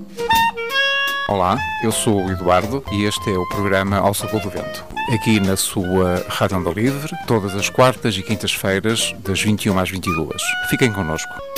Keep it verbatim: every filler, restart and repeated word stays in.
Olá, eu sou o Eduardo e este é o programa Ao Sabor do Vento. Aqui na sua Rádio Onda Livre, todas as quartas e quintas-feiras, das vinte e uma às vinte e duas. Fiquem connosco.